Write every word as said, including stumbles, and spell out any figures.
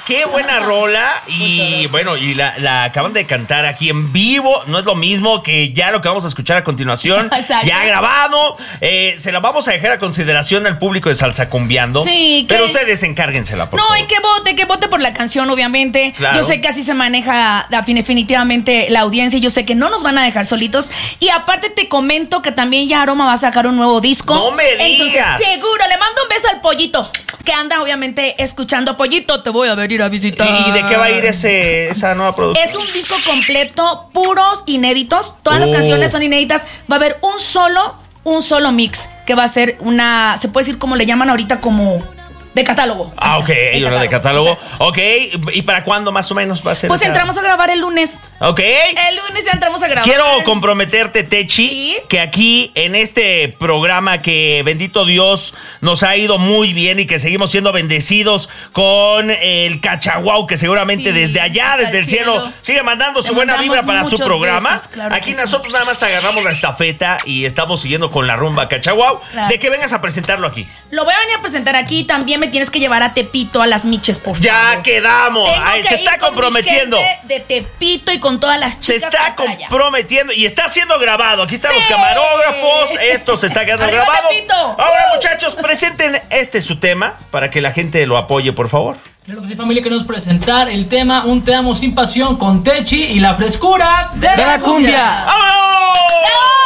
qué buena rola. Y bueno, y la, la acaban de cantar aquí en vivo. No es lo mismo que ya lo que vamos a escuchar a continuación. Exacto. Ya grabado. Eh, se la vamos a dejar a consideración al público de Salsa Cumbiando. Sí. Pero que... ustedes encárguensela, por no, favor. No, y que vote, que vote por la canción, obviamente. Claro. Yo sé que así se maneja definitivamente la audiencia. Yo sé que no nos van a dejar solitos. Y aparte te comento que también ya Aroma va a sacar un nuevo disco. ¡No me digas! Entonces, seguro, le mando un beso al Pollito, que anda obviamente escuchando. Pollito, te voy a venir a visitar. ¿Y de qué va a ir ese, esa nueva producción? Es un disco completo, puros inéditos. Todas las uh. canciones son inéditas. Va a haber un solo, un solo mix, que va a ser una, se puede decir como le llaman ahorita, como de catálogo. Ah, ok, de uno de catálogo. Exacto. Ok, ¿y para cuándo más o menos va a ser? Pues esa? entramos a grabar el lunes. Ok. El lunes ya entramos a grabar. Quiero comprometerte, Techi, ¿sí? Que aquí en este programa que, bendito Dios, nos ha ido muy bien y que seguimos siendo bendecidos con el Cachaguau, que seguramente sí, desde allá, desde el cielo, cielo, sigue mandando su buena vibra para su programa. Besos, claro aquí nosotros sí. Nada más agarramos la estafeta y estamos siguiendo con la rumba Cachaguau. Claro. De que vengas a presentarlo aquí. Lo voy a venir a presentar aquí. También me tienes que llevar a Tepito, a las miches, por favor. Ya quedamos. Ay, se está comprometiendo. De Tepito y con todas las chicas. Se está comprometiendo y está siendo grabado. Aquí están sí. los camarógrafos. Esto se está quedando ¡Arriba, grabado. Tepito! Ahora, uh. muchachos, presenten este su tema para que la gente lo apoye, por favor. Claro que sí, familia, queremos presentar el tema Un Te Amo Sin Pasión con Techi y la frescura de, de la, la cumbia. cumbia. ¡Vámonos! ¡No!